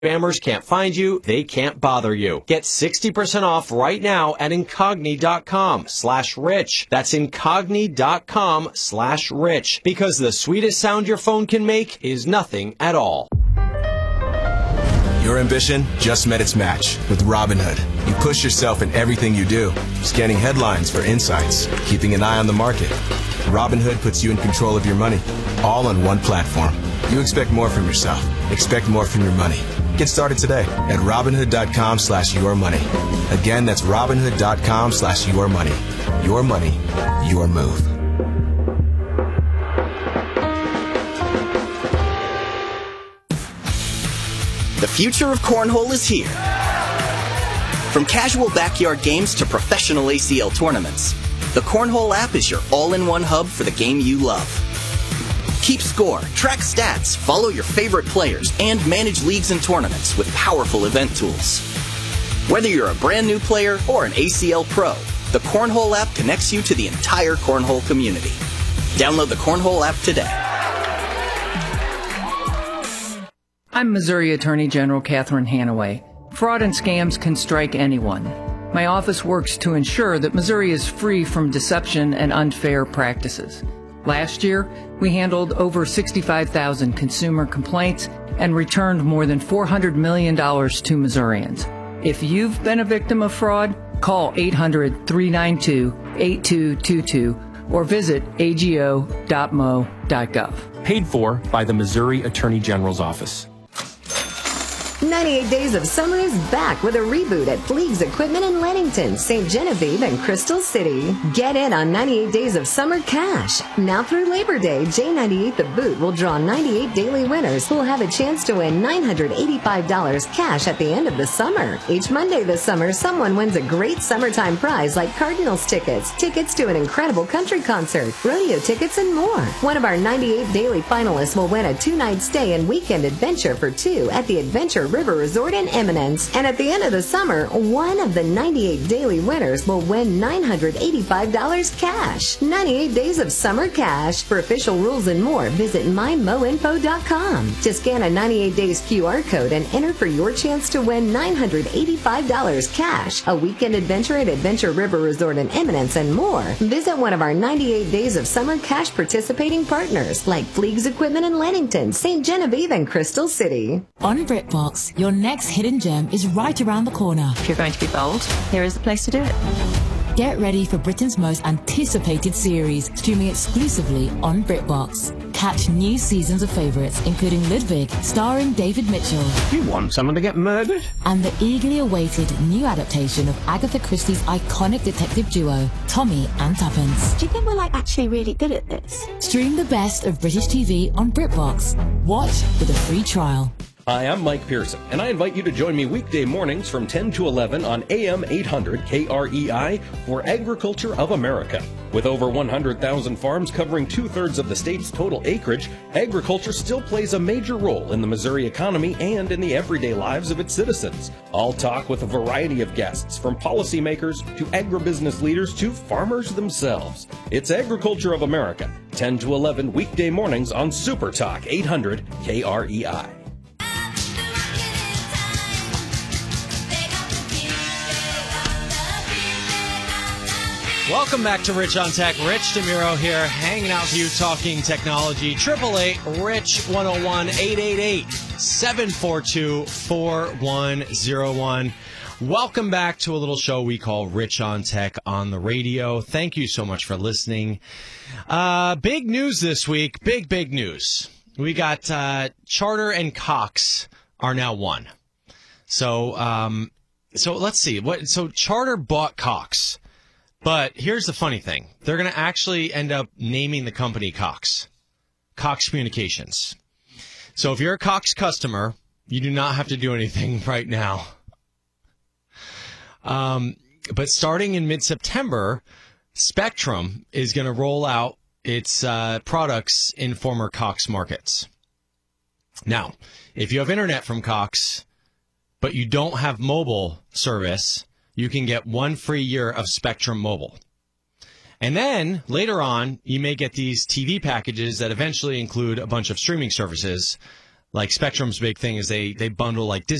Spammers can't find you, they can't bother you. Get 60% off right now at Incogni.com/rich. That's Incogni.com/rich. Because the sweetest sound your phone can make is nothing at all. Your ambition just met its match with Robinhood. You push yourself in everything you do, scanning headlines for insights, keeping an eye on the market. Robinhood puts you in control of your money, all on one platform. You expect more from yourself. Expect more from your money. Get started today at Robinhood.com/yourmoney. Again, that's Robinhood.com/yourmoney. Your money, your move. The future of cornhole is here. From casual backyard games to professional ACL tournaments, the Cornhole app is your all-in-one hub for the game you love. Keep score, track stats, follow your favorite players, and manage leagues and tournaments with powerful event tools. Whether you're a brand new player or an ACL pro, the Cornhole app connects you to the entire cornhole community. Download the Cornhole app today. I'm Missouri Attorney General Catherine Hanaway. Fraud and scams can strike anyone. My office works to ensure that Missouri is free from deception and unfair practices. Last year, we handled over 65,000 consumer complaints and returned more than $400 million to Missourians. If you've been a victim of fraud, call 800-392-8222 or visit ago.mo.gov. Paid for by the Missouri Attorney General's Office. 98 Days of Summer is back with a reboot at Fleegs Equipment in Leadington, St. Genevieve, and Crystal City. Get in on 98 Days of Summer cash. Now through Labor Day, J98 The Boot will draw 98 daily winners who will have a chance to win $985 cash at the end of the summer. Each Monday this summer, someone wins a great summertime prize like Cardinals tickets, tickets to an incredible country concert, rodeo tickets, and more. One of our 98 daily finalists will win a 2-night stay and weekend adventure for two at the Adventure River Resort in Eminence. And at the end of the summer, one of the 98 daily winners will win $985 cash. 98 Days of Summer cash. For official rules and more, visit mymoinfo.com. To scan a 98 Days QR code and enter for your chance to win $985 cash, a weekend adventure at Adventure River Resort in Eminence, and more, visit one of our 98 Days of Summer cash participating partners like Fleegs Equipment in Leadington, St. Genevieve, and Crystal City. On BritBox, your next hidden gem is right around the corner. If you're going to be bold, here is the place to do it. Get ready for Britain's most anticipated series, streaming exclusively on BritBox. Catch new seasons of favourites, including Ludwig, starring David Mitchell. You want someone to get murdered? And the eagerly awaited new adaptation of Agatha Christie's iconic detective duo, Tommy and Tuppence. Do you think we're actually really good at this? Stream the best of British TV on BritBox. Watch with a free trial. Hi, I'm Mike Pearson, and I invite you to join me weekday mornings from 10 to 11 on AM 800 KREI for Agriculture of America. With over 100,000 farms covering 2/3 of the state's total acreage, agriculture still plays a major role in the Missouri economy and in the everyday lives of its citizens. I'll talk with a variety of guests, from policymakers to agribusiness leaders to farmers themselves. It's Agriculture of America, 10 to 11 weekday mornings on Super Talk 800 KREI. Welcome back to Rich on Tech. Rich DeMuro here, hanging out with you, talking technology. 888-RICH-101, 888-742-4101. Welcome back to a little show we call Rich on Tech on the radio. Thank you so much for listening. Big news this week. Big news. We got Charter and Cox are now one. So let's see. So Charter bought Cox. But here's the funny thing. They're going to actually end up naming the company Cox Communications. So if you're a Cox customer, you do not have to do anything right now. But starting in mid-September, Spectrum is going to roll out its products in former Cox markets. Now, if you have internet from Cox, but you don't have mobile service, you can get 1 free year of Spectrum Mobile. And then later on, you may get these TV packages that eventually include a bunch of streaming services Like Spectrum's big thing is they bundle like